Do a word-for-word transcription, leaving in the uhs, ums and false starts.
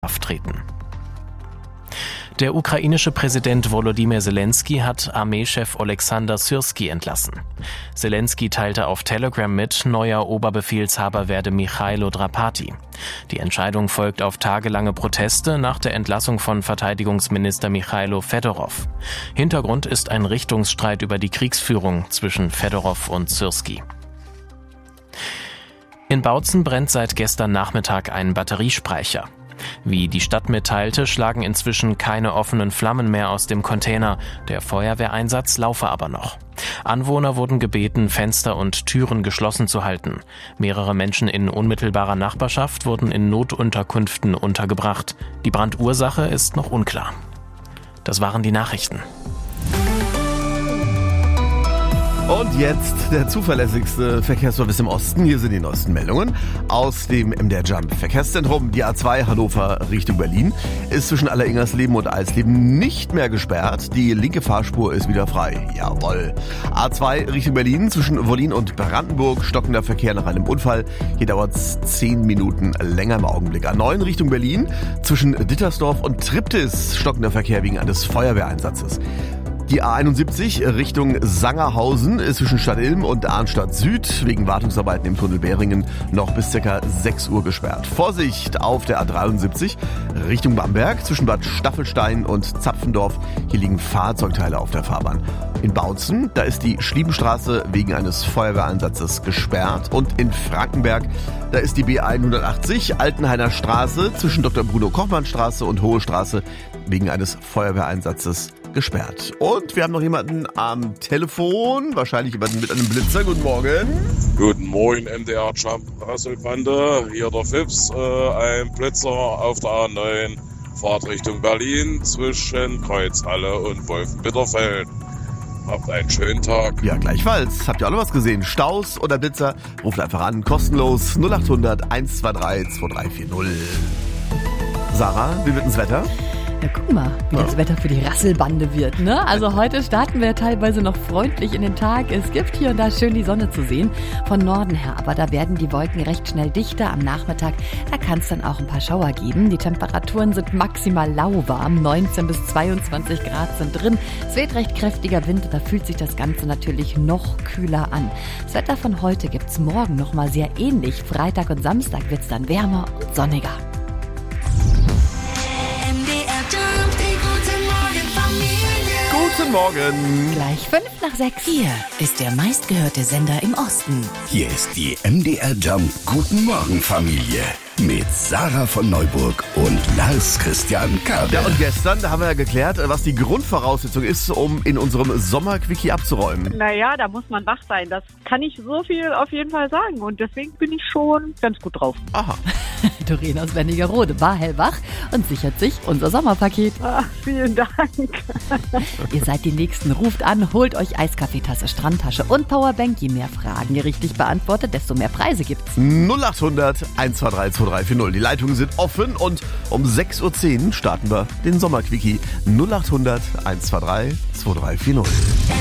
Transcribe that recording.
treten. Der ukrainische Präsident Volodymyr Zelensky hat Armeechef Oleksandr Syrski entlassen. Zelensky teilte auf Telegram mit, neuer Oberbefehlshaber werde Michailo Drapati. Die Entscheidung folgt auf tagelange Proteste nach der Entlassung von Verteidigungsminister Michailo Fedorov. Hintergrund ist ein Richtungsstreit über die Kriegsführung zwischen Fedorov und Syrski. In Bautzen brennt seit gestern Nachmittag ein Batteriespeicher. Wie die Stadt mitteilte, schlagen inzwischen keine offenen Flammen mehr aus dem Container. Der Feuerwehreinsatz laufe aber noch. Anwohner wurden gebeten, Fenster und Türen geschlossen zu halten. Mehrere Menschen in unmittelbarer Nachbarschaft wurden in Notunterkünften untergebracht. Die Brandursache ist noch unklar. Das waren die Nachrichten. Und jetzt der zuverlässigste Verkehrsservice im Osten. Hier sind die neuesten Meldungen aus dem M D R Jump Verkehrszentrum. Die A zwei Hannover Richtung Berlin ist zwischen Alleringersleben und Eisleben nicht mehr gesperrt. Die linke Fahrspur ist wieder frei. Jawohl. A zwei Richtung Berlin zwischen Wollin und Brandenburg. Stockender Verkehr nach einem Unfall. Hier dauert es zehn Minuten länger im Augenblick. A neun Richtung Berlin zwischen Dittersdorf und Triptis. Stockender Verkehr wegen eines Feuerwehreinsatzes. Die A einundsiebzig Richtung Sangerhausen ist zwischen Stadt Ilm und Arnstadt Süd wegen Wartungsarbeiten im Tunnel Beringen noch bis ca. sechs Uhr gesperrt. Vorsicht auf der A dreiundsiebzig Richtung Bamberg zwischen Bad Staffelstein und Zapfendorf. Hier liegen Fahrzeugteile auf der Fahrbahn. In Bautzen, da ist die Schliebenstraße wegen eines Feuerwehreinsatzes gesperrt. Und in Frankenberg, da ist die B hundertachtzig Altenhainer Straße zwischen Doktor Bruno Kochmann Straße und Hohe Straße wegen eines Feuerwehreinsatzes gesperrt. Und wir haben noch jemanden am Telefon, wahrscheinlich jemanden mit einem Blitzer. Guten Morgen. Guten Morgen, M D R Jump Rasselbande. Hier der Fips, äh, ein Blitzer auf der A neun, Fahrt Richtung Berlin zwischen Kreuzhalle und Wolfenbitterfeld. Habt einen schönen Tag. Ja, gleichfalls. Habt ihr auch noch was gesehen? Staus oder Blitzer? Ruft einfach an, kostenlos null acht hundert eins zwei drei zwei drei vier null. Sarah, wie wird das Wetter? Ja, guck mal, wie ja. das Wetter für die Rasselbande wird, ne? Also heute starten wir teilweise noch freundlich in den Tag. Es gibt hier und da schön die Sonne zu sehen von Norden her, aber da werden die Wolken recht schnell dichter am Nachmittag. Da kann es dann auch ein paar Schauer geben. Die Temperaturen sind maximal lauwarm, neunzehn bis zweiundzwanzig Grad sind drin. Es weht recht kräftiger Wind, da fühlt sich das Ganze natürlich noch kühler an. Das Wetter von heute gibt's morgen nochmal sehr ähnlich. Freitag und Samstag wird's dann wärmer und sonniger. Guten Morgen. Gleich fünf nach sechs. Hier ist der meistgehörte Sender im Osten. Hier ist die M D R Jump Guten Morgen Familie mit Sarah von Neuburg und Lars Christian Kabel. Ja, und gestern, da haben wir ja geklärt, was die Grundvoraussetzung ist, um in unserem Sommerquickie abzuräumen. Naja, da muss man wach sein. Das kann ich so viel auf jeden Fall sagen. Und deswegen bin ich schon ganz gut drauf. Aha. Doreen aus Wernigerode war hellwach und sichert sich unser Sommerpaket. Ach, vielen Dank. Ihr seid die Nächsten. Ruft an, holt euch Eiskaffeetasse, Strandtasche und Powerbank. Je mehr Fragen ihr richtig beantwortet, desto mehr Preise gibt's. null acht hundert eins zwei drei zwei drei vier null. Die Leitungen sind offen und um sechs Uhr zehn starten wir den Sommerquickie. null acht hundert eins zwei drei zwei drei vier null.